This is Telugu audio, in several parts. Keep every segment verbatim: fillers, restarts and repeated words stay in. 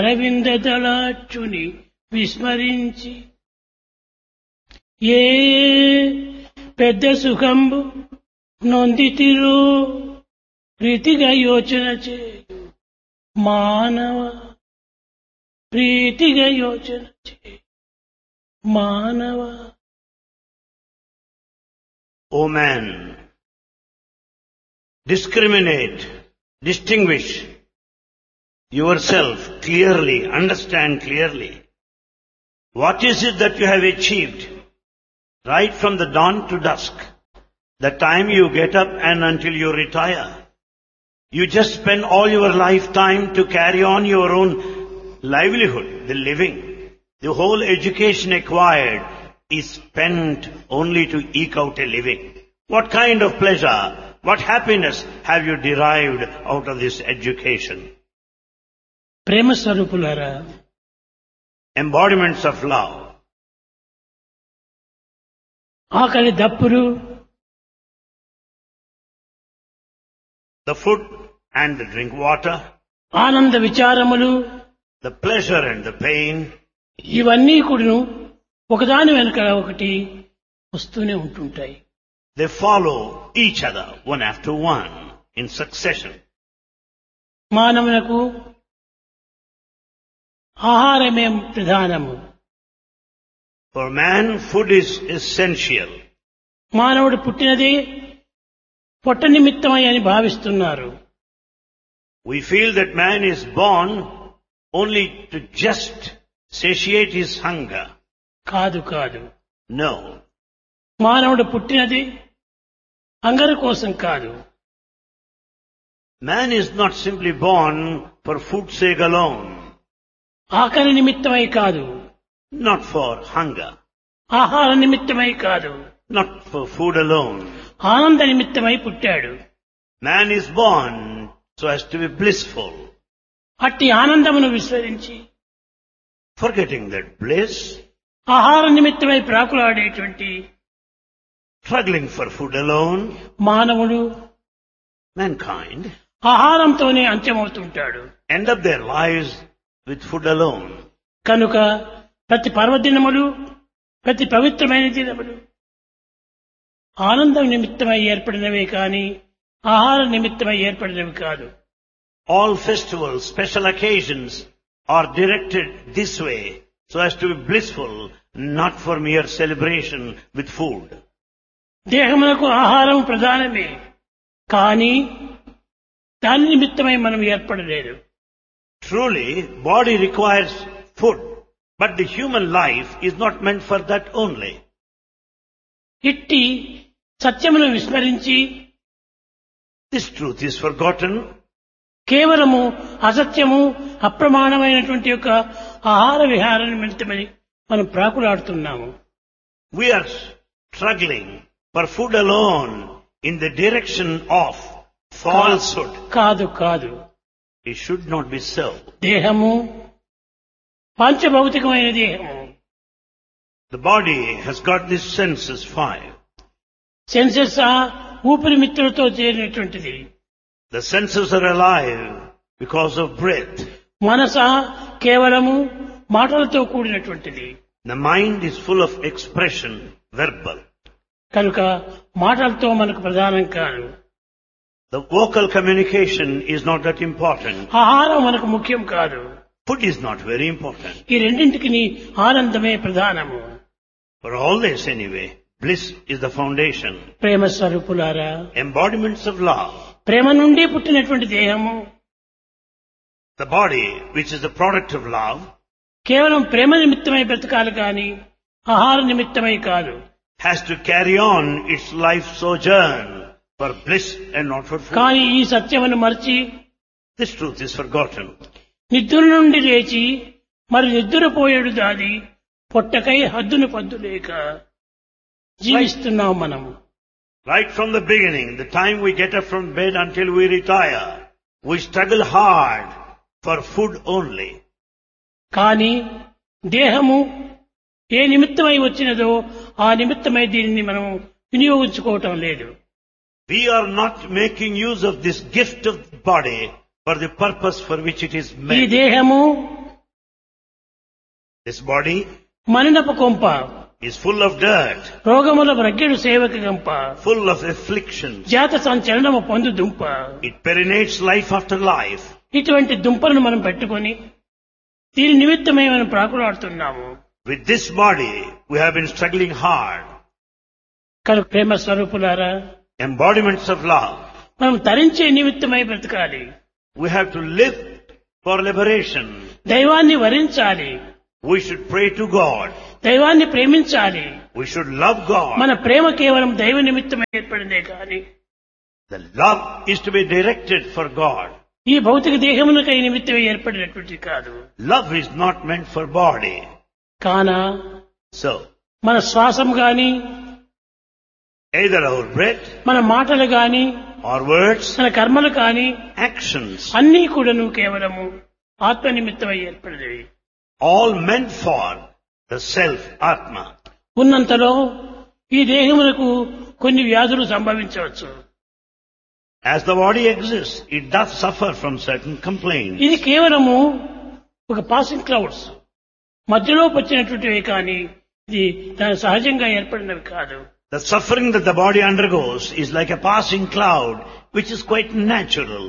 అరవింద దళాచుని విస్మరించి ఏ పెద్ద సుఖంబు నొందితిరో ప్రీతిగా యోచన చేయు మానవ ప్రీతిగా యోచన చేయు మానవ. O man, discriminate, distinguish yourself clearly, understand clearly. What is it that you have achieved right from the dawn to dusk, the time you get up and until you retire? You just spend all your lifetime to carry on your own livelihood, the living. The whole education acquired is spent only to eke out a living. What kind of pleasure, what happiness have you derived out of this education? ప్రేమ స్వరూపులారా, Embodiments of love. ఆకలి దప్పులు, The food and the drink water, ఆనంద విచారములు, the pleasure and the pain, ఇవన్నీ కూడాను ఒకదాని వెనుక ఒకటి వస్తూనే ఉంటుంటాయి. they follow each other one after one in succession. మానవునకు ఆహారమే ప్రధానము. For man, food is essential. మానవుడు పుట్టినదే పొట్ట నిమిత్తమై అని భావిస్తున్నారు. We feel that man is born only to just satiate his hunger. కాదు కాదు, No. మానవుడు పుట్టినది అంగర కోసం కాదు. Man is not simply born for food's sake alone, ఆకలి నిమిత్తమై కాదు, not for hunger, ఆహార నిమిత్తమై కాదు, not for food alone. ఆనంద నిమిత్తమై పుట్టాడు. Man is born so as to be blissful. అట్టి ఆనందమును విస్మరించి Forgetting that bliss, ఆహార నిమిత్తమై ప్రాకులాడేటువంటి struggling for food alone, మానవుడు mankind ఆహారంతోనే అంత్యమవుతుంటాడు. end up their lives with food alone. కనుక ప్రతి పర్వదినములు, ప్రతి పవిత్రమైన దినములు ఆనందం నిమిత్తమై ఏర్పడినవే కాని ఆహార నిమిత్తమై ఏర్పడినవి కాదు. All festivals, special occasions are directed this way so as to be blissful, not for mere celebration with food. దేహమునకు ఆహారం ప్రధానమే, కానీ దాని నిమిత్తమై మనం ఏర్పడలేదు. Truly, body requires food, but the human life is not meant for that only. ఇట్టి సత్యమును విస్మరించి This truth is forgotten. కేవలము అసత్యము, అప్రమాణమైనటువంటి యొక్క ఆహార విహార నిమిత్తమని మనం ప్రాకులాడుతున్నాము. We are struggling for food alone in the direction of falsehood. కాదు కాదు, It should not be so. దేహము పంచభౌతికమైన దేహము. The body has got these senses five. Senses ఊపిరి మిత్రులతో చేరినటువంటిది. The senses are alive because of breath. మనస కేవలము మాటలతో కూడినటువంటిది. The mind is full of expression, verbal. కనుక మాటలతో మనకు ప్రధానం కాదు. The vocal communication is not that important. ఆహారం మనకు ముఖ్యం కాదు. Food is not very important. ఈ రెండింటికి ఆనందమే ప్రధానము. For all this anyway, bliss is the foundation. ప్రేమ స్వరూపులారా, Embodiments of love. ప్రేమ నుండి పుట్టినటువంటి దేహము The body, which is the product of love, కేవలం ప్రేమ నిమిత్తమై బ్రతకాలి కాని ఆహార నిమిత్తమై కాదు. has to carry on its life sojourn for bliss and not for food. కానీ ఈ సత్యమును మరచి This truth is forgotten. నిద్ర నుండి లేచి మరి నిద్రపోయేడు దాది పొట్టకై హద్దును పద్దు లేక జీవిస్తున్నాం మనము. Right from the beginning, the time we get up from bed until we retire, we struggle hard for food only. కానీ దేహము ఏ నిమిత్తమై వచ్చినదో ఆ నిమిత్తమై దీనిని మనం వినియోగించుకోవటం లేదు. We are not making use of this gift of the body for the purpose for which it is ఈ made. దేహము This body మనినపు కొంప, is full of dirt, రోగముల రగ్గెడు సేవక గంప, full of afflictions. జాత సంచలనము పొందు దుంప. It perinates life after life. ఇటువంటి దుంపలను మనం పెట్టుకొని దీని నిమిత్తమై మనం ప్రాకులాడుతున్నాము. With this body, we have been struggling hard. కనుక ప్రేమ స్వరూపులారా, Embodiments of love. మనం తరించే నిమిత్తమై బ్రతకాలి. We have to live for liberation. దైవాన్ని వరించాలి, We should pray to God. దైవాన్ని ప్రేమించాలి. We should love God. మన ప్రేమ కేవలం దైవ నిమిత్తమై ఏర్పడిందే కానీ The love is to be directed for God. ఈ భౌతిక దేహమునకై నిమిత్తమై ఏర్పడినటువంటి కాదు. Love is not meant for body. కాన So, మన శ్వాసం గాని, either our breath మన మాటలు గాని, or words, మన కర్మలు కాని actions, అన్నీ కూడాను కేవలము ఆత్మ నిమిత్తమై ఏర్పడినవి. all meant for the self, Atma. ఉన్నంతలో ఈ దేహమునకు కొన్ని వ్యాధులు సంభవించవచ్చు. As the body exists, it does suffer from certain complaints. ఇది కేవలము ఒక పాసింగ్ క్లౌడ్స్ మధ్యలో వచ్చినటువంటివి కానీ ఇది దాని సహజంగా ఏర్పడినవి కాదు. The suffering that the body undergoes is like a passing cloud, which is quite natural.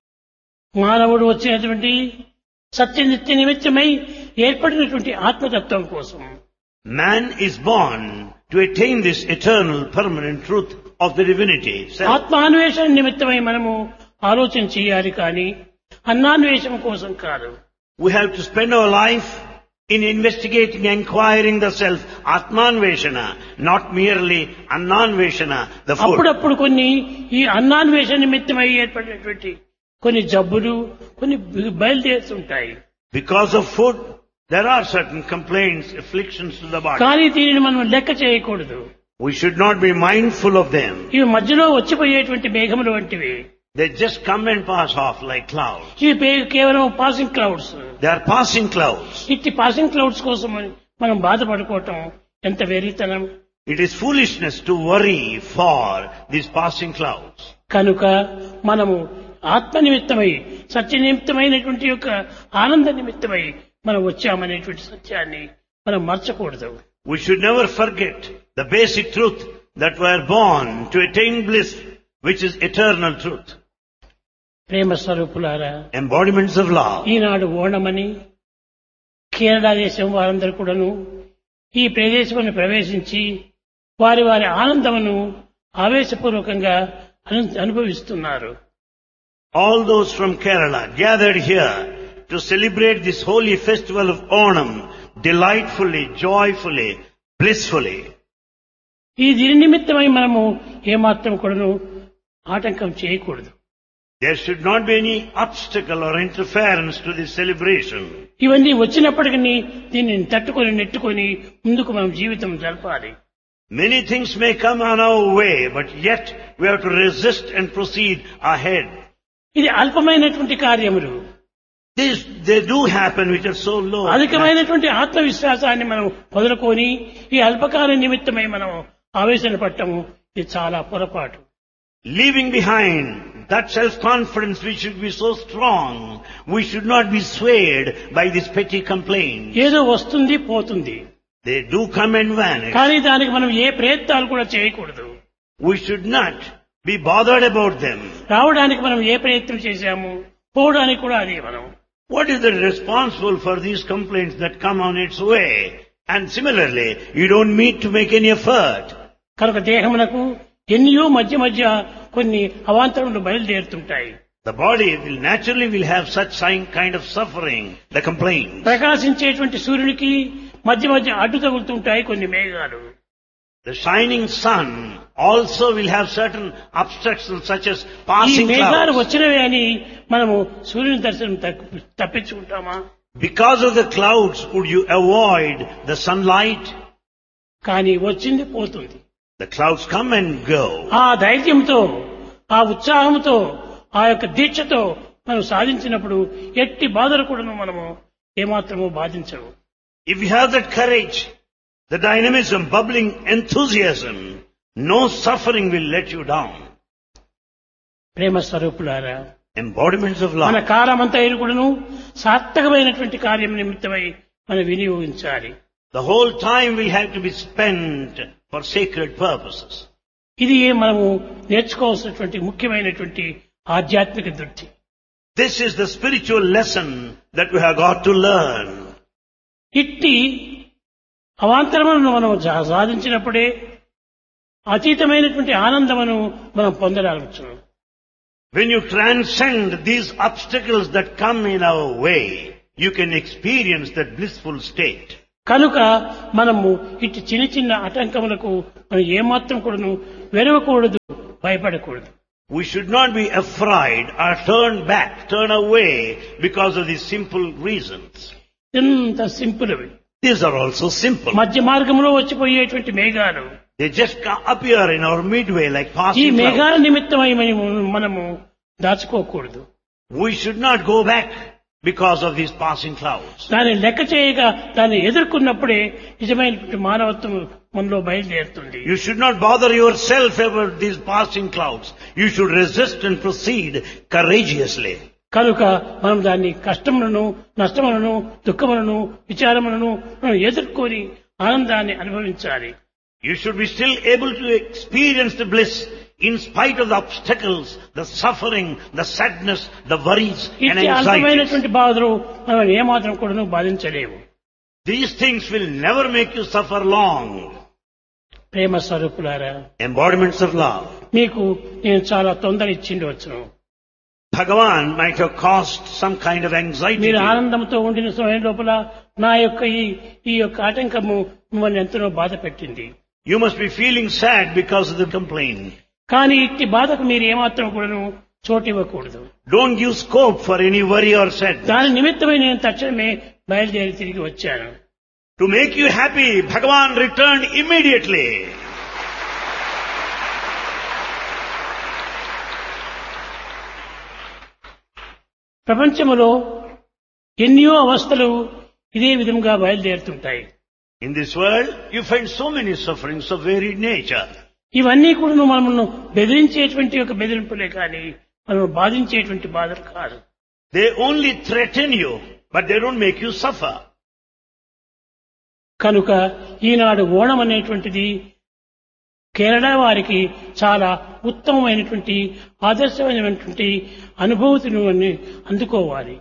మానవుడు వచ్చినటువంటి సత్యనిత్య నిమిత్తమై ఏర్పడినటువంటి ఆత్మతత్వం కోసం Man is born to attain this eternal, permanent truth of the divinity itself. ఆత్మాన్వేషణ నిమిత్తమై మనము ఆలోచన చేయాలి కానీ అన్నాన్వేషణ కోసం కాదు. We have to spend our life in investigating, inquiring the self, Atmanveshana, not merely Annanveshana, the food. అప్పుడప్పుడు కొన్ని ఈ అన్నాన్వేషణ నిమిత్తమై ఏర్పడినటువంటి కొన్ని జబ్బులు కొన్ని బయలుదేరుతుంటాయి. Because of food, there are certain complaints, afflictions to the body. కానీ దీనిని మనం లెక్క చేయకూడదు. We should not be mindful of them. ఇవి మధ్యలో వచ్చిపోయేటువంటి మేఘములు వంటివి. They just come and pass off like clouds. ఇవి కేవలం passing clouds. They are passing clouds. ఇట్టి పాసింగ్ క్లౌడ్స్ కోసం మనం బాధపడుకోవటం ఎంత వెర్రితనం. It is foolishness to worry for these passing clouds. కనుక మనము ఆత్మ నిమిత్తమై సత్య నిమిత్తమైనటువంటి యొక్క ఆనంద నిమిత్తమై మనం వచ్చామనేటువంటి సత్యాన్ని మనం మర్చకూడదు. We should never forget the basic truth that we are born to attain bliss, which is eternal truth. ప్రేమ స్వరూపులారా, Embodiments of love. ఈనాడు ఓణమని కేరళ దేశం వారందరూ కూడాను ఈ ప్రదేశమును ప్రవేశించి వారి వారి ఆనందమును ఆవేశపూర్వకంగా అను- అనుభవిస్తున్నారు. All those from Kerala gathered here to celebrate this holy festival of Onam delightfully, joyfully, blissfully. ఈ దీని నిమిత్తమై మనము ఏమాత్రం కూడాను ఆటంకం చేయకూడదు. There should not be any obstacle or interference to this celebration. ఇవన్నీ వచ్చినప్పటికీ దీనిని తట్టుకొని నెట్టుకొని ముందుకు మనం జీవితం జరపాలి. Many things may come on our way, but yet we have to resist and proceed ahead. ఇది అల్పమైనటువంటి కార్యములు. These, they do happen which are so low. అధికమైనటువంటి ఆత్మవిశ్వాసాన్ని మనం వదులుకొని ఈ అల్పకాల నిమిత్తమై మనం ఆవేశన పట్టము ఇది చాలా పొరపాటు. Leaving behind that self-confidence which should be so strong, we should not be swayed by these petty complaints. ఏదో వస్తుంది పోతుంది, They do come and vanish. కానీ దానికి మనం ఏ ప్రయత్నాలు కూడా చేయకూడదు. We should not be bothered about them. రావడానికి మనం ఏ ప్రయత్నం చేశాము, పోవడానికి కూడా అదే మనం. What is the responsible for these complaints that come on its way? And similarly, you don't need to make any effort. కనుక దేహమునకు ఎన్నో మధ్య మధ్య కొన్ని అవాంతరములు బయలుదేరుతుంటాయి. The body will naturally will have such sign- kind of suffering, the complaints. ప్రకాశించేటువంటి సూర్యునికి మధ్య మధ్య అడ్డు తగులుతుంటాయి కొన్ని మేఘాలు. The shining sun also will have certain obstructions such as ఈ passing మేఘాలు clouds. వచ్చినవే అని మనము సూర్యుని దర్శనం తప్ప- తప్పించుకుంటామా? Because of the clouds, would you avoid the sunlight? కానీ వచ్చింది పోతుంది. The clouds come and go. ఆ ధైర్యంతో, ఆ ఉత్సాహంతో, ఆ యొక్క దీక్షతో మనం సాధించినప్పుడు ఎట్టి బాధలు కూడా మనము ఏమాత్రము బాధించవు. If you have that courage, the dynamism, bubbling enthusiasm, no suffering will let you down. ప్రేమ స్వరూపులారా, Embodiments of మన love. కాలమంతా కూడాను సార్థకమైనటువంటి కార్యం నిమిత్తమై మనం వినియోగించాలి. The whole time will have to be spent for sacred purposes. ఇది మనము నేర్చుకోవాల్సినటువంటి ముఖ్యమైనటువంటి ఆధ్యాత్మిక దృష్టి. This is the spiritual lesson that we have got to learn. ఇట్టి అవాంతరములను మనం సాధించినప్పుడే అతీతమైనటువంటి ఆనందమును మనం పొందగలుగుతాం. When you transcend these obstacles that come in our way, you can experience that blissful state. కనుక మనము ఇటు చిన్న చిన్న ఆటంకములకు మనం ఏమాత్రం కూడాను వెరవకూడదు, భయపడకూడదు. We should not be afraid or turn back, turn away because of these simple reasons. ఇంత సింపుల్ అవి. These are also simple. మధ్య మార్గంలో వచ్చిపోయేటువంటి మేఘాలు, They just appear in our midway like ఈ passing మేఘాల clouds. నిమిత్తమై మనము మనము దాచుకోకూడదు. We should not go back because of these passing clouds. దాన్ని లెక్క చేయగా దాన్ని ఎదుర్కొన్నప్పుడే నిజమైనటువంటి మానవత్వం మనలో బయలుదేరుతుంది. You should not bother yourself about these passing clouds. You should resist and proceed courageously. కనుక మనం దాన్ని కష్టములను, నష్టములను, దుఃఖములను, విచారములను మనం ఎదుర్కొని ఆనందాన్ని అనుభవించాలి. You should be still able to experience the bliss in spite of the obstacles, the suffering, the sadness, the worries and ఇట్టి anxieties. అల్పమైనటువంటి బాధలు మనం ఏమాత్రం కూడాను బాధించలేము. These things will never make you suffer long. ప్రేమ స్వరూపులారా, Embodiments of love. మీకు నేను చాలా తొందర ఇచ్చిండి వచ్చును. Bhagavan might have caused some kind of anxiety. మీరు to you. ఆనందంతో ఉండిన సమయం లోపల నా యొక్క ఈ ఈ యొక్క ఆటంకము మిమ్మల్ని ఎంతనో బాధ పెట్టింది. You must be feeling sad because of the complaint. కానీ ఇట్టి బాధకు మీరు ఏమాత్రం కూడాను చోటు ఇవ్వకూడదు. Don't give scope for any worry or sadness. దాని నిమిత్తమై నేను తక్షణమే బయలుదేరి తిరిగి వచ్చాను. To make you happy, Bhagavan returned immediately. ప్రపంచములో ఎన్నో అవస్థలు ఇదే విధంగా బయలుదేరుతుంటాయి. In this world, you find so many sufferings of varied nature. ఇవన్నీ కూడా మనల్ని బెదిరించేటువంటి ఒక బెదిరింపులే కానీ మనం బాధించేటువంటి బాధలు కాదు. They only threaten you, but they don't make you suffer. కనుక ఈనాడు ఓణం అనేటువంటిది కేరళ వారికి చాలా ఉత్తమమైనటువంటి ఆదర్శమైనటువంటి అనుభూతిని అందుకోవాలి.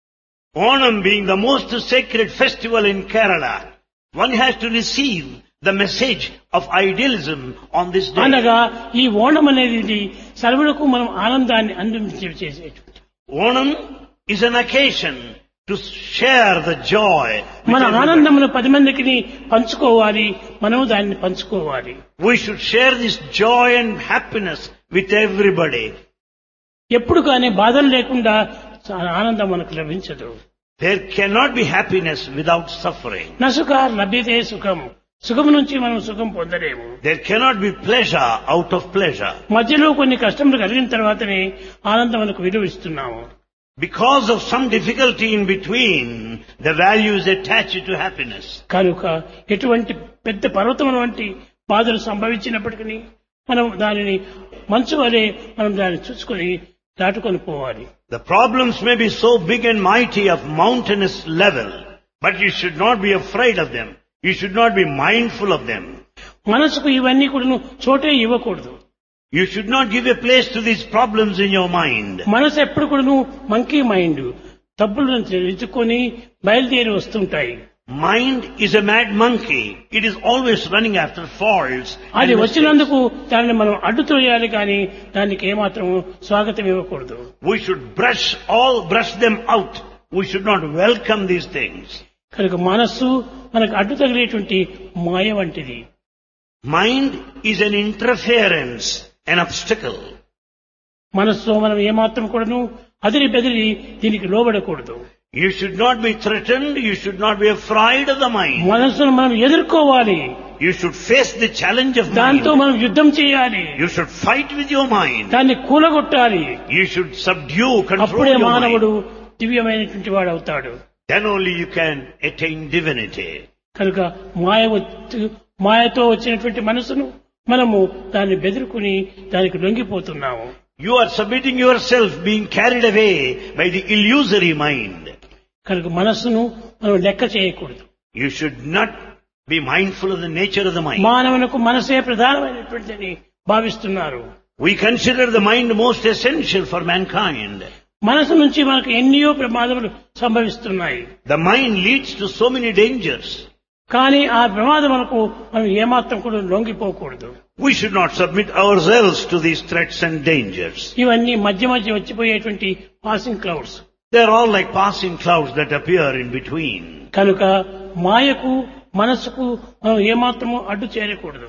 Onam being the most sacred festival in Kerala, one has to receive the message of idealism on this day. అనగా ఈ ఓణం అనేది సర్వులకు మనం ఆనందాన్ని అందించేసేటువంటి. Onam is an occasion to share the joy. with మన everybody. ఆనందమును పది మందికి పంచుకోవాలి, మనము దాన్ని పంచుకోవాలి. We should share this joy and happiness with everybody. ఎప్పుడు కానీ బాధలు లేకుండా ఆనందం మనకు లభించదు. There cannot be happiness without suffering. నసుఖ లభ్యతే సుఖం, సుఖం నుంచి మనం సుఖం పొందలేము. There cannot be pleasure out of pleasure. మధ్యలో కొన్ని కష్టములు కలిగిన తర్వాతనే ఆనందం మనకు విలువిస్తున్నాము. Because of some difficulty in between, the value is attached to happiness. కనుక ఎటువంటి పెద్ద పర్వతం వంటి బాధలు సంభవించినప్పటికీ మనం దానిని మంచు వలె మనం దాన్ని చూసుకొని దాటుకొని పోవాలి. The problems may be so big and mighty of mountainous level, but you should not be afraid of them. You should not be mindful of them. మనసుకు ఇవన్నీ కూడా చోటే ఇవ్వకూడదు. You should not give a place to these problems in your mind. మనసు ఎప్పుడు కూడా మంకీ మైండ్ తప్పులను ఎత్తుకొని బయలుదేరి వస్తుంటాయి. Mind is a mad monkey. It is always running after faults. and అది mistakes. వచ్చినందుకు దానిని మనం అడ్డు తోయాలి కానీ దానికి ఏమాత్రం స్వాగతం ఇవ్వకూడదు. We should brush all, brush them out. We should not welcome these things. కనుక మనస్సు మనకు అడ్డు తగిలేటువంటి మాయ వంటిది. Mind is an interference, an obstacle. మనస్సులో మనం ఏమాత్రం కూడాను అదిరి బెదిరి దీనికి లోబడకూడదు. You should not be threatened. You should not be afraid of the mind. మనస్సును మనం ఎదుర్కోవాలి. You should face the challenge of దాంతో mind. మనం యుద్ధం చేయాలి. You should fight with your mind. దాన్ని కూలగొట్టాలి. You should subdue, control అప్పుడే your మానవుడు mind. దివ్యమైనటువంటి వాడు అవుతాడు. Then only you can attain divinity. కనుక మాయ వచ్చి- మాయతో వచ్చినటువంటి మనసును మనము దాన్ని బెదిరుకుని దానికి లొంగిపోతున్నాము. You are submitting yourself, being carried away by the illusory mind. కనుక మనస్సును మనం లెక్క చేయకూడదు. You should not be mindful of the nature of the mind. మానవులకు మనసే ప్రధానమైనటువంటిదని భావిస్తున్నారు. We consider the mind most essential for mankind. మనసు నుంచి మనకు ఎన్నో ప్రమాదములు సంభవిస్తున్నాయి. The mind leads to so many dangers. కానీ ఆ ప్రమాదములకు మనం ఏమాత్రం కూడా లొంగిపోకూడదు. We should not submit ourselves to these threats and dangers. ఇవన్నీ మధ్య మధ్య వచ్చిపోయేటువంటి passing clouds. They are all like passing clouds that appear in between. కనుక మాయకు మనసుకు మనం ఏమాత్రము అడ్డు చేరకూడదు.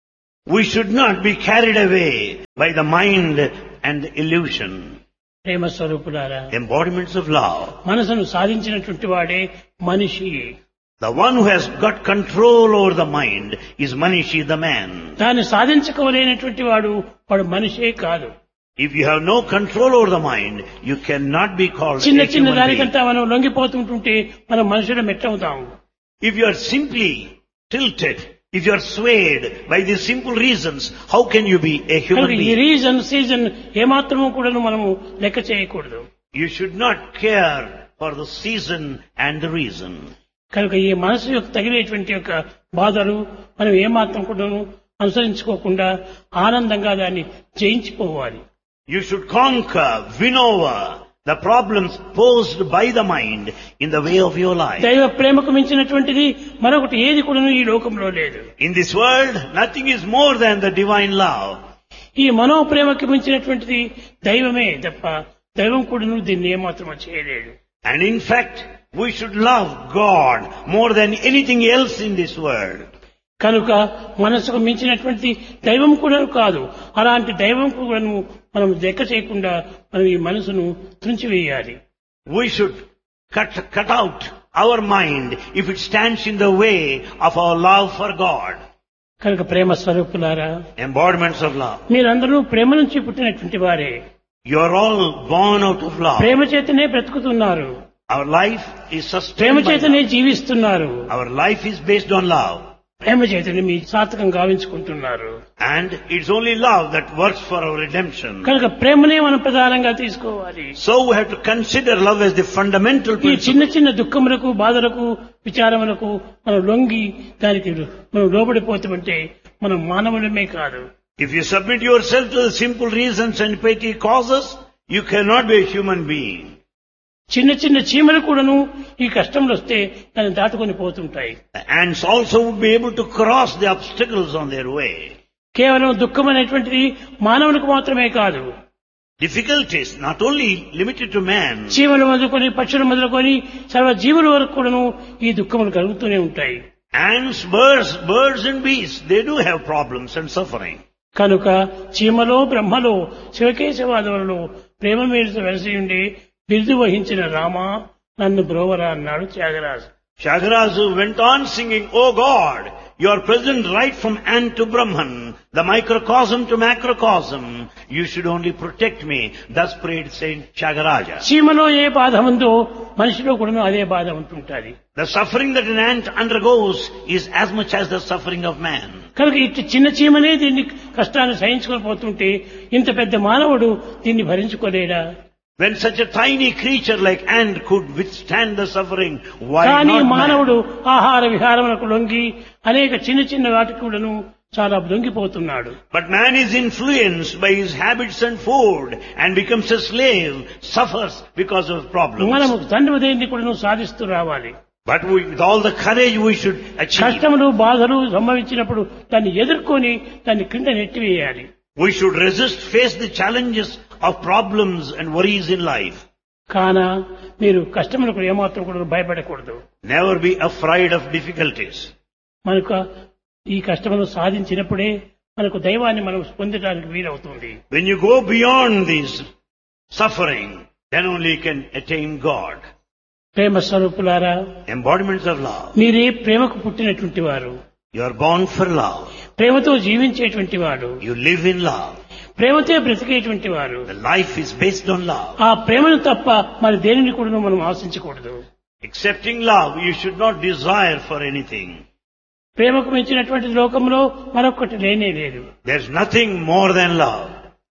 We should not be carried away by the mind and the illusion. ప్రేమ స్వరూపులారా, Embodiments of love. మనసును సాధించినటువంటి వాడే మనిషి. The one who has got control over the mind is Manishi, the man. దాన్ని సాధించుకోలేనటువంటి వాడు వాడు మనిషే కాదు. If you have no control over the mind, you cannot be called చిన్న a చిన్న human being. దానికంతా మనం లొంగిపోతుంటుంటే మనం మనుషులు మెట్టవుతాము. If you are simply tilted, if you are swayed by these simple reasons, how can you be a human కనుక ఈ being? రీజన్ సీజన్ ఏమాత్రము కూడా మనము లెక్క చేయకూడదు. You should not care for the season and the reason. కనుక ఈ మనసు యొక్క తగిలేటువంటి యొక్క బాధలు మనం ఏమాత్రం కూడా అనుసరించుకోకుండా ఆనందంగా దాన్ని జయించిపోవాలి. You should conquer, win over the problems posed by the mind in the way of your life. దైవ ప్రేమకు మించినటువంటిది మరొకటి ఏది కూడా ఈ లోకంలో లేదు. In this world, nothing is more than the divine love. ఈ మనోప్రేమకి మించినటువంటిది దైవమే తప్ప దైవం కూడా దీన్ని ఏమాత్రం చేయలేడు. And in fact, we should love God more than anything else in this world. కనుక మనసుకు మించినటువంటి దైవం కూడా కాదు. అలాంటి దైవం కూడా మనం లెక్క చేయకుండా మనం ఈ మనసును తుంచివేయాలి. We should cut, cut out our mind if it stands in the way of our love for God. కనుక ప్రేమ స్వరూపులారా, Embodiments of love. మీరందరూ ప్రేమ నుంచి పుట్టినటువంటి వారే. You are all born out of love. ప్రేమ చేతనే బ్రతుకుతున్నారు. Our life is Prema sustained by చేతనే love. జీవిస్తున్నారు. Our life is based on love. ప్రేమ చేతనే మీ సార్థకం గావించుకుంటున్నారు. And it's only love that works for our redemption. కనుక ప్రేమనే మనం ప్రధానంగా తీసుకోవాలి. So we have to consider love as the fundamental ఈ చిన్న principle. చిన్న దుఃఖములకు బాధలకు విచారములకు మనం లొంగి దానికి మనం లోబడిపోతామంటే మనం మానవులమే కాదు. If you submit yourself to the simple reasons and petty causes, you cannot be a human being. చిన్న చిన్న చీమలు కూడాను ఈ కష్టంలో వస్తే దాన్ని దాటుకొని పోతుంటాయి. The ants also would be able to cross the obstacles on their way. కేవలం దుఃఖం అనేటువంటిది మానవునికి మాత్రమే కాదు. Difficulties not only limited to man. చీమలు మొదలుకొని పక్షులు మొదలుకొని సర్వ జీవుల వరకు కూడాను ఈ దుఃఖములు కలుగుతూనే ఉంటాయి. Ants, birds, birds and beasts, they do have problems and suffering. కనుక చీమలో బ్రహ్మలో శివకేశవాదములలో ప్రేమ మీద వెలసి ఉండి బిరుదు వహించిన రామ నన్ను బ్రోవరా అన్నాడు Tyagaraju. Tyagaraja went on singing, "O God, you are present right from ant to Brahman, the microcosm to macrocosm. You should only protect me." Thus prayed Saint Tyagaraja. చీమలో ఏ బాధ ఉందో మనిషిలో కూడా అదే బాధ ఉంటుంటుంది. The suffering that an ant undergoes is as much as the suffering of man. కనుక ఇటు చిన్న చీమనే దీన్ని కష్టాన్ని సహించుకొని పోతుంటే ఇంత పెద్ద మానవుడు దీన్ని భరించుకోలేడా? When such a tiny creature like ant could withstand the suffering, why కానీ not మానవుడు man? ఆహార విహారములకు లొంగి అనేక చిన్న చిన్న వాటికి కూడాను చాలా లొంగిపోతున్నాడు. But man is influenced by his habits and food and becomes a slave, suffers because of problems. మనము తండ్రి దేన్ని కూడాను సాధిస్తూ రావాలి. But we, with all the courage we should achieve, కష్టములు బాధలు సంభవించినప్పుడు దాన్ని ఎదుర్కొని దాన్ని క్రింద నెట్టివేయాలి. we should resist, face the challenges of problems and worries in life. కానా మీరు కష్టములకు ఏమాత్రం కూడా భయపడకూడదు. Never be afraid of difficulties. మనకు ఈ కష్టమును సాధించినప్పుడే మనకు దైవాన్ని మనం పొందడానికి వీలవుతుంది. When you go beyond this suffering, then only you can attain God. ప్రేమ స్వరూపులారా, Embodiments of love. మీరే ప్రేమకు పుట్టినటువంటి వారు. You are born for love. ప్రేమతో జీవించేటువంటి వాడు. You live in love. ప్రేమతో బ్రతికేటువంటి వారు. The life is based on love. ఆ ప్రేమను తప్ప మరి దేనిని కూడా మనం ఆశించకూడదు. Accepting love, you should not desire for anything. ప్రేమకు మించినటువంటి లోకంలో మరొకటి లేనే లేదు. There's nothing more than love.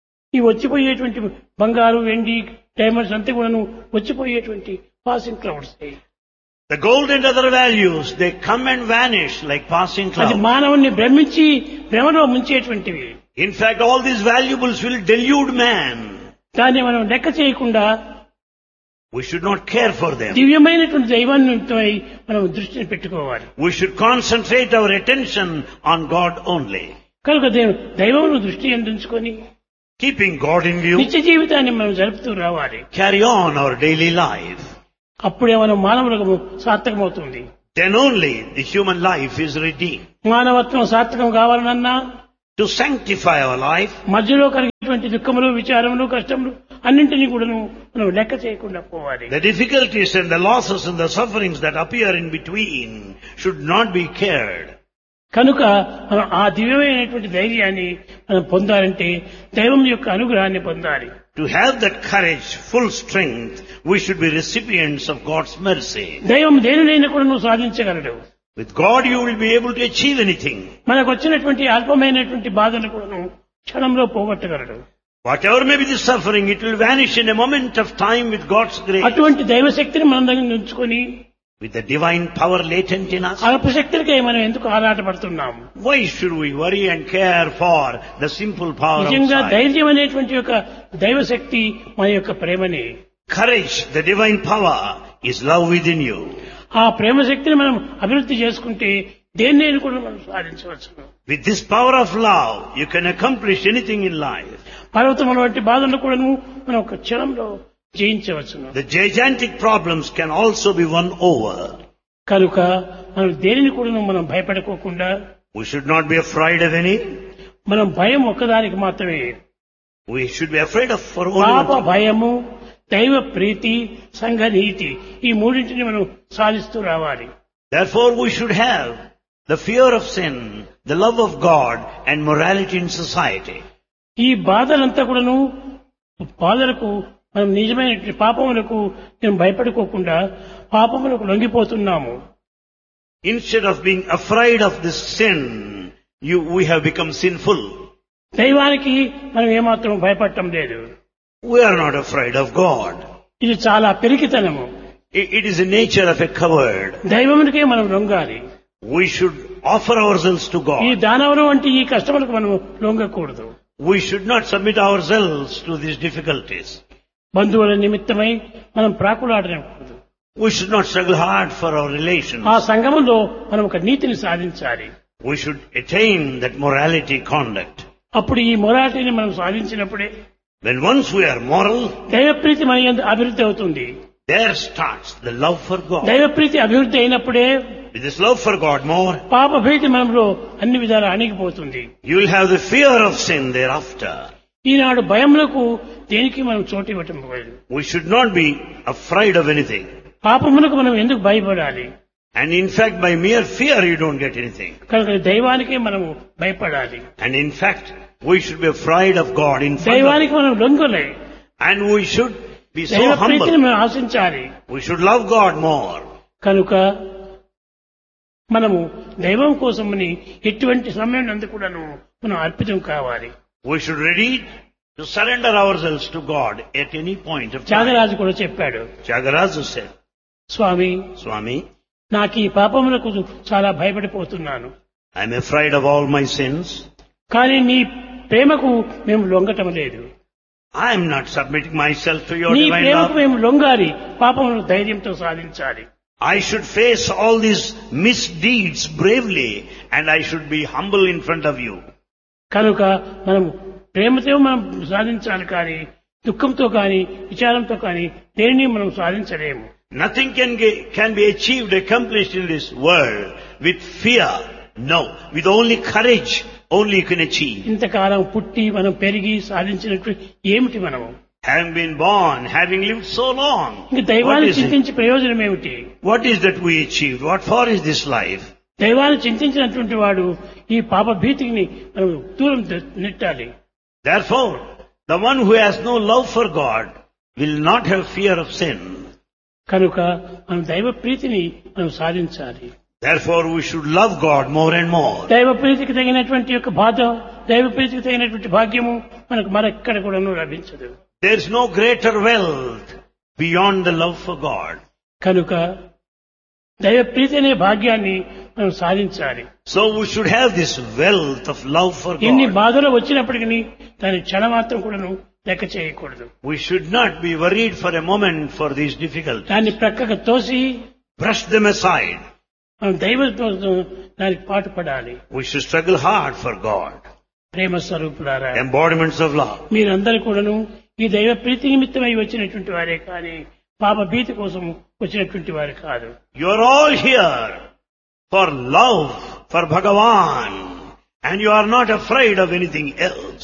ఈ వచ్చిపోయేటువంటి బంగారు వెండి డైమండ్స్ అంతా కూడా వచ్చిపోయేటువంటి passing clouds. The gold and other values, they come and vanish like passing అది clouds. మానవుణ్ణి భ్రమించి భ్రమలో ముంచేటువంటివి. In fact, all these valuables will delude man. దాన్ని మనం లెక్క చేయకుండా We should not care for them. దివ్యమైనటువంటి దైవాన్నిపై మనం దృష్టిని పెట్టుకోవాలి. We should concentrate our attention on God only. కనుక దేవ్- దైవమును దృష్టి అందించుకొని Keeping God in view, నిత్య జీవితాన్ని మనం జరుపుతూ రావాలి. carry on our daily life. అప్పుడే మనం మానవులకు సార్థకమవుతుంది. Then only the human life is redeemed. మానవత్వం సార్థకం కావాలనన్నా To sanctify our life, మధ్యలో కలిగేటువంటి దుఃఖములు, విచారములు, కష్టములు అన్నింటినీ కూడాను మనం లెక్క చేయకుండా పోవాలి. the difficulties and the losses and the sufferings that appear in between should not be cared. కనుక మనం ఆ దివ్యమైనటువంటి ధైర్యాన్ని మనం పొందాలంటే దైవం యొక్క అనుగ్రహాన్ని పొందాలి. To have that courage, full strength, we should be recipients of God's mercy. దైవం దేనినైనా కూడా నువ్వు సాధించగలడు. With God you will be able to achieve anything. మనకు వచ్చినటువంటి అల్పమైనటువంటి బాధను కూడాను క్షణంలో పోగొట్టగలడు. Whatever may be the suffering, it will vanish in a moment of time with God's grace. అటువంటి దైవశక్తిని మన దగ్గర ఉంచుకొని With the divine power latent in us. అల్పశక్తులకై మనం ఎందుకు ఆరాటపడుతున్నాము? Why should we worry and care for the simple power నిజంగా outside? ధైర్యం అనేటువంటి యొక్క దైవశక్తి మన యొక్క ప్రేమని. Courage, the divine power, is love within you. ఆ ప్రేమ శక్తిని మనం అభివృద్ధి చేసుకుంటే దేన్నైనా కూడా మనం సాధించవచ్చు. With this power of love, you can accomplish anything in life. పర్వతముల వంటి బాధలను కూడా మనం ఒక క్షణంలో జయించవచ్చును. The gigantic problems can also be won over. కనుక మనం దేనిని కూడా మనం భయపడుకోకుండా We should not be afraid of any. మనం భయం ఒక్కదానికి మాత్రమే. We should be afraid of for only పాప one thing. భయము, దైవ ప్రీతి, సంఘ నీతి ఈ మూడింటిని మనం సాధిస్తూ రావాలి. Therefore we should have the fear of sin, the love of God and morality in society. ఈ బాధలంతా కూడాను బాధలకు మనం నిజమైన పాపములకు మేము భయపడుకోకుండా పాపములకు లొంగిపోతున్నాము. Instead of being afraid of this sin, you, we have become sinful. దైవానికి మనం ఏమాత్రం భయపడటం లేదు. We are not afraid of God. ఇది చాలా పెరికితనము. It, it is the nature of a coward. దైవమునికే మనం లొంగాలి. We should offer ourselves to ఈ God. దానవులు వంటి ఈ కష్టములకు మనం లొంగకూడదు. We should not submit ourselves to these difficulties. బంధువుల నిమిత్తమై మనం ప్రాకులాడకూడదు. We should not struggle hard for our relations. ఆ సంఘములో మనం ఒక నీతిని సాధించాలి. We should attain that morality conduct. అప్పుడు ఈ మొరాటిని మనం సాధించినప్పుడే When once we are moral, దైవప్రీతి మన యందు అభివృద్ధి అవుతుంది. there starts the love for God. దైవప్రీతి అభివృద్ధి అయినప్పుడే With this love for God more, పాప భీతి మనలో అన్ని విధాలు అణిగిపోతుంది. you will have the fear of sin thereafter. ఈనాడు భయములకు దేనికి మనం చోటు ఇవ్వటం లేదు. We should not be afraid of anything. పాపములకు మనం ఎందుకు భయపడాలి? And in fact, by mere fear you don't get anything. కనుక దైవానికే మనము భయపడాలి. And in fact, we should be afraid of God in front of దైవానికి మనం లొంగలే. And we should be so దైవ ప్రీతిని humble. మనం ఆశించాలి. We should love God more. కనుక మనము దైవం కోసమని ఎటువంటి సమయం నందు కూడాను మనం అర్పితం కావాలి. We should ready to surrender ourselves to God at any point of time. Tyagaraju కూడా చెప్పాడు, Tyagaraja said, స్వామి Swami, నాకు ఈ పాపములకు చాలా భయపడిపోతున్నాను. I am afraid of all my sins. కానీ నీ ప్రేమకు మేము లొంగటం లేదు. I am not submitting myself to your నీ divine ప్రేమకు love. మేము లొంగాలి, పాపములను ధైర్యంతో సాధించాలి. I should face all these misdeeds bravely and I should be humble in front of you. కనుక మనం ప్రేమతో మనం సాధించాలి, కానీ దుఃఖంతో కానీ విచారంతో కానీ దేనిని మనం సాధించలేము. Nothing can, get, can be achieved, accomplished in this world with fear. No. With only courage, only you can achieve. ఇంతకాలం పుట్టి మనం పెరిగి సాధించినట్టు ఏమిటి మనము? Having been born, having lived so long, ఇంక what దైవాన్ని is it? చింతించి ప్రయోజనం ఏమిటి? What is that we achieved? What for is this life? దైవాన్ని చింతించినటువంటి వాడు ఈ పాప భీతిని మనం దూరం నెట్టాలి. Therefore, the one who has no love for God will not have fear of sin. కనుక మనం దైవ ప్రీతిని మనం సాధించాలి. Therefore, we should love God more and more. దైవ ప్రీతికి తగినటువంటి యొక్క బాధ, దైవ ప్రీతికి తగినటువంటి భాగ్యము మనకు మరెక్కడ కూడాను లభించదు. There is no greater wealth beyond the love for God. కనుక దైవ ప్రీతి అనే భాగ్యాన్ని మనం సాధించాలి. So we should have this wealth of love for ఎన్ని God. బాధలు వచ్చినప్పటికీ దాని క్షణమాత్రం కూడాను లెక్క చేయకూడదు. We should not be worried for a moment for these difficulties. దాన్ని ప్రక్కకు తోసి Brush them aside. మనం దైవంతో దానికి పాటు పడాలి. We should struggle hard for God. ప్రేమ స్వరూపులారా, Embodiments of love. మీరందరూ కూడాను ఈ దైవ ప్రీతి నిమిత్తమై వచ్చినటువంటి వారే కానీ పాప భీతి కోసం వచ్చినటువంటి వారు కాదు. You are all here for love for Bhagavan, and you are not afraid of anything else.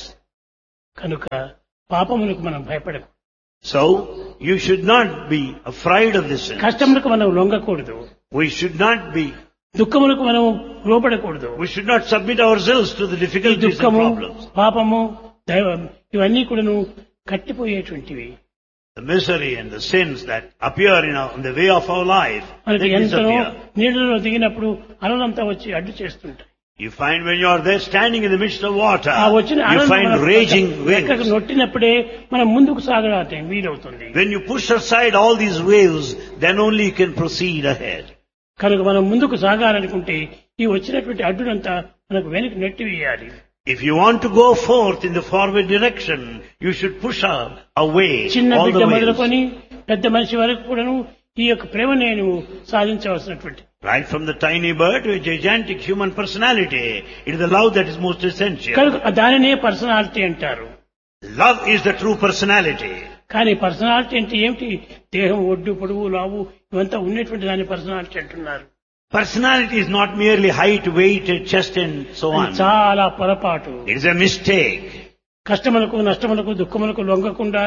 కనుక పాపములకు మనం భయపడకు. So you should not be afraid of this sin. కష్టములకు మనం లొంగకూడదు. We should not be. దుఃఖములకు మనం లోపడకూడదు. We should not submit ourselves to the ఈ difficulties and దుఃఖము, problems. పాపము, దైవం ఇవన్నీ కూడాను కట్టిపోయేటువంటివి. The misery and the sins that appear in our, on the way of our life, మనకి they ఎంతనో disappear. నీళ్ళలో దిగినప్పుడు అలలంతా వచ్చి అడ్డు చేస్తుంటాయి. You find when you are there standing in the midst of water, ఆ వచ్చిన you అలలు find మన raging లెక్కకు waves. నొట్టినప్పుడే మనం ముందుకు సాగడానికి వీలవుతుంది. When you push aside all these waves, then only you can proceed ahead. కనుక మనం ముందుకు సాగాలనుకుంటే ఈ వచ్చినటువంటి అడ్డునంతా మనకు వెనక్కి నెట్టివేయాలి. If you want to go forth in the forward direction, you should push up away చిన్న all బిడ్డ the waves. మొదలుకొని పెద్ద మనిషి వరకు కూడాను ఈ యొక్క ప్రేమ నేను సాధించవలసినటువంటి. Right from the tiny bird to a gigantic human personality, it is the love that is most essential. కనుక దానినే పర్సనాలిటీ అంటారు. Love is the true personality. కానీ పర్సనాలిటీ అంటే ఏమిటి? దేహం ఒడ్డు పొడవు లావు ఇవంతా ఉన్నటువంటి దాని పర్సనాలిటీ అంటున్నారు. Personality is not merely height, weight, chest and so అది on. చాలా పొరపాటు. It is a mistake. కష్టములకు నష్టములకు దుఃఖములకు లొంగకుండా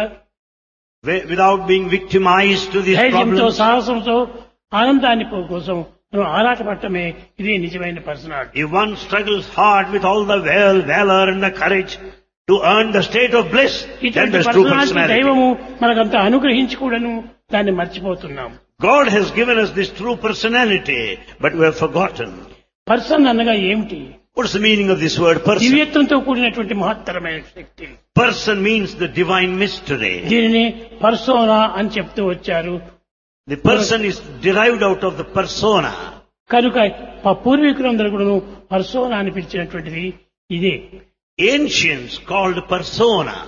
Wi- Without being victimized to these ధైర్యంతో problems, సాహసంతో ఆనందాన్ని పో- కోసం మనం ఆరాటపడటమే ఇదే నిజమైన personality. if one struggles hard with all the val- valor and the courage to earn the state of bliss, then ఇటువంటి there's true పర్సనాలిటీ personality. దైవము మనకంతా అనుగ్రహించి కూడాను దాన్ని మర్చిపోతున్నాం. God has given us this true personality, but we have forgotten. Person అనగా ఏమిటి? What's the meaning of this word person? దివ్యత్వంతో కూడినటువంటి మహత్తరమైన శక్తి. Person means the divine mystery. దీనిని పర్సోనా అని చెప్తూ వచ్చారు. The person is derived out of the persona. కనుక మా పూర్వీకులందరూ కూడాను పర్సోనా అని పిలిచినటువంటిది ఇదే. Ancients called persona.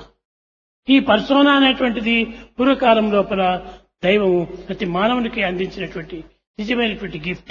ఈ పర్సోనా అనేటువంటిది పూర్వకాలం లోపల దైవము ప్రతి మానవునికి అందించినటువంటి నిజమైనటువంటి gift.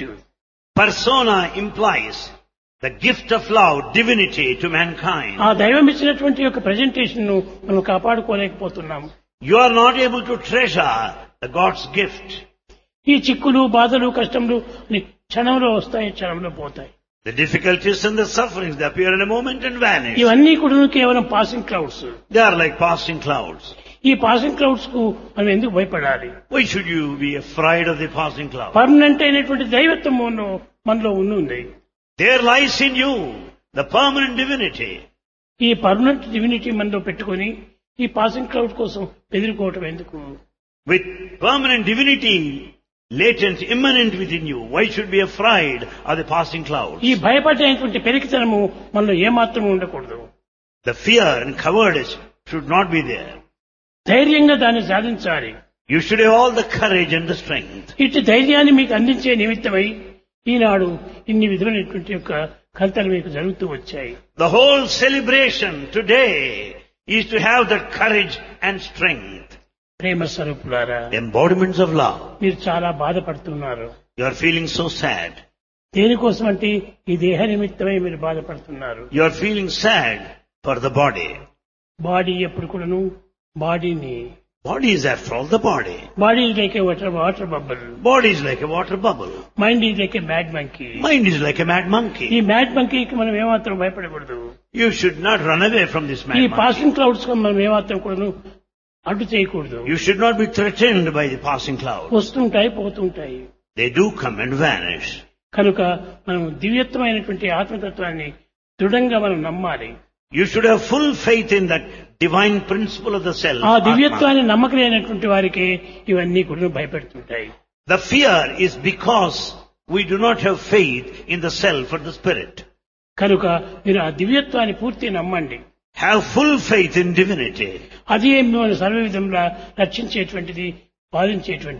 Persona implies the gift of love, divinity to mankind. ఆ దైవం ఇచ్చినటువంటి యొక్క ప్రెజెంటేషన్ ను మనం కాపాడుకోలేకపోతున్నాము. You are not able to treasure the God's gift. ఈ చిక్కులు, బాధలు, కష్టములు అన్ని క్షణంలో వస్తాయి, క్షణంలో పోతాయి. The difficulties and the sufferings, they appear in a moment and vanish. ఇవన్నీ కూడా కేవలం passing clouds. They are like passing clouds. ఈ పాసింగ్ క్లౌడ్స్ కు మనం ఎందుకు భయపడాలి? Why should you be afraid of the passing cloud? Permanent అయినటువంటి దైవత్వం మనలో మనలో ఉంది. There lies in you the permanent divinity. ఈ పర్మనెంట్ డివినిటీ మనలో పెట్టుకొని ఈ పాసింగ్ క్లౌడ్ కోసం ఎదుర్కోవటం ఎందుకు? With permanent divinity latent, immanent within you, why should be afraid of the passing clouds? ఈ భయపడేటువంటి పెరికితనము మనలో ఏమాత్రము ఉండకూడదు. The fear and cowardice should not be there. ధైర్యంగా దాన్ని సాధించాలి. You should have all the courage and the strength. ఇటు ధైర్యాన్ని మీకు అందించే నిమిత్తమై ఈనాడు ఇన్ని విధమైనటువంటి యొక్క కల్తలు మీకు జరుగుతూ వచ్చాయి. The whole celebration today is to have that courage and strength. ప్రేమ స్వరూపులారా, Embodiments of love. మీరు చాలా బాధపడుతున్నారు. You are feeling so sad. దేనికోసం అంటే ఈ దేహ నిమిత్తమై మీరు బాధపడుతున్నారు. You are feeling sad for the body. Body ఎప్పుడు కూడాను బాడీని Body is after all the body. Body is like A water water bubble. Body is like a water bubble. Mind is like A mad monkey. Mind is like a mad ఈ monkey. మ్యాడ్ మంకీకి మనం ఏమాత్రం భయపడకూడదు. You should not run away from this mad ఈ monkey. పాసింగ్ క్లౌడ్స్ కు మనం ఏమాత్రం కూడాను అడ్డు చేయకూడదు. You should not be threatened by the passing cloud. వస్తుంటాయి, పోతుంటాయి. They do come and vanish. కనుక మనం దివ్యత్వమైనటువంటి ఆత్మతత్వాన్ని దృఢంగా మనం నమ్మాలి. You should have full faith in that divine principle of the self. ఆ Atma. దివ్యత్వాన్ని నమ్మకలేనటువంటి వారికి ఇవన్నీ కూడా భయపెడుతుంటాయి. The fear is because we do not have faith in the self or the spirit. కనుక మీరు ఆ దివ్యత్వాన్ని పూర్తి నమ్మండి. Have full faith in divinity. అదే మిమ్మల్ని సర్వ విధంగా రక్షించేటువంటిది, బాధించేటువంటిది.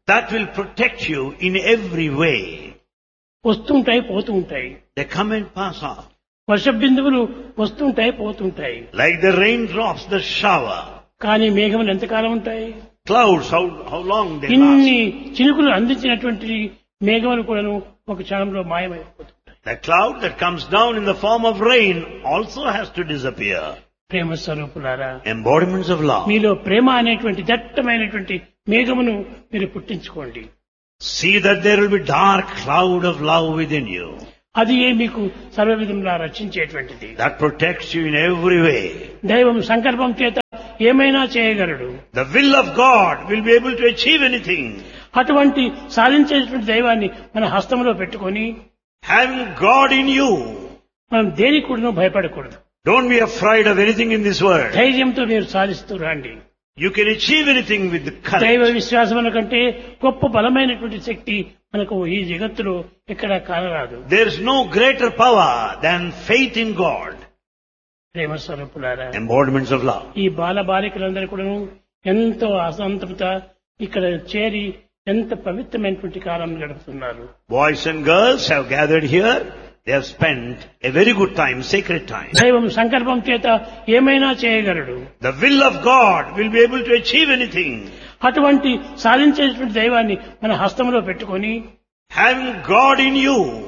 That will protect you in every way. వస్తుంటాయి పోతూ ఉంటాయి. They come and pass off. వర్ష బిందువులు వస్తుంటాయి పోతుంటాయి. Like the raindrops, the shower. కానీ మేఘములు ఎంతకాలం ఉంటాయి? Clouds, how, how long they ఇన్ని last. చినుకులు అందించినటువంటి మేఘములు కూడాను ఒక క్షణంలో మాయమైపోతుంటాయి. The cloud that comes down in the form of rain also has to disappear. ప్రేమ స్వరూపులారా, Embodiments of love. మీలో ప్రేమ అనేటువంటి దట్టమైనటువంటి మేఘమును మీరు పుట్టించుకోండి. See that there will be dark cloud of love within you. అది ఏ మీకు సర్వవిధంగా రక్షించేటువంటిది. That protects you in every way. దైవం సంకల్పం చేత ఏమైనా చేయగలడు. The will of God will be able to achieve anything. అటువంటి సాధించేటువంటి దైవాన్ని మన హస్తంలో పెట్టుకొని Having God in you, మనం దేనికి కూడా భయపడకూడదు. don't be afraid of anything in this world. ధైర్యంతో మీరు సాధిస్తూ రండి. You can achieve anything with the దైవ courage. విశ్వాసం కంటే గొప్ప బలమైనటువంటి శక్తి మనకు ఈ జగత్తులో ఎక్కడ కానరాదు. There is no greater power than faith in God. ప్రేమ స్వరూపులారా, Embodiments of love. ఈ బాల బాలికలందరూ కూడా ఎంతో అసంతృత ఇక్కడ చేరి ఎంత పవిత్రమైనటువంటి కాలం గడుపుతున్నారు. Boys and girls have gathered here. They have spent a very good time, sacred time. దైవం సంకల్పం చేత ఏమైనా చేయగలడు. The will of God will be able to achieve anything. అటువంటి సాధించేటువంటి దైవాన్ని మన హస్తంలో పెట్టుకొని Having God in you,